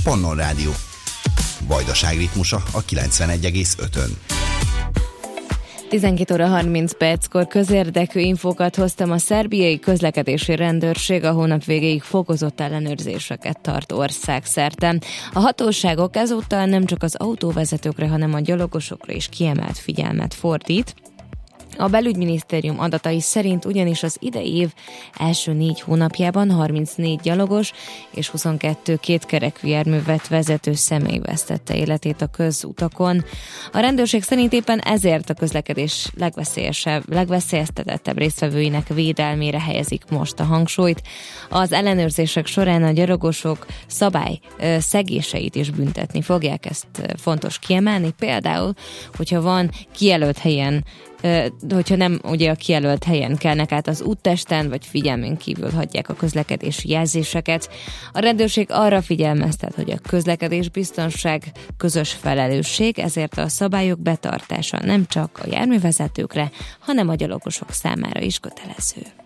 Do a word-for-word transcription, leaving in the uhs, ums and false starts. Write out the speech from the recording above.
Pannon Rádió. Vajdaság ritmusa a kilencvenegy egész ötön. tizenkét óra harminc perckor közérdekű infókat hoztam. A szerbiai közlekedési rendőrség a hónap végéig fokozott ellenőrzéseket tart országszerte. A hatóságok ezúttal nem csak az autóvezetőkre, hanem a gyalogosokra is kiemelt figyelmet fordít. A belügyminisztérium adatai szerint ugyanis az idei év első négy hónapjában harmincnégy gyalogos és huszonkettő kétkerekű járművet vezető személy vesztette életét a közutakon. A rendőrség szerint éppen ezért a közlekedés legveszélyesebb, legveszélyeztetettebb résztvevőinek védelmére helyezik most a hangsúlyt. Az ellenőrzések során a gyalogosok szabály szegéseit is büntetni fogják, ezt fontos kiemelni. Például, hogyha van kijelölt helyen hogyha nem ugye a kijelölt helyen kelnek át az úttesten, vagy figyelmén kívül hagyják a közlekedési jelzéseket. A rendőrség arra figyelmeztet, hogy a közlekedés biztonság közös felelősség, ezért a szabályok betartása nem csak a járművezetőkre, hanem a gyalogosok számára is kötelező.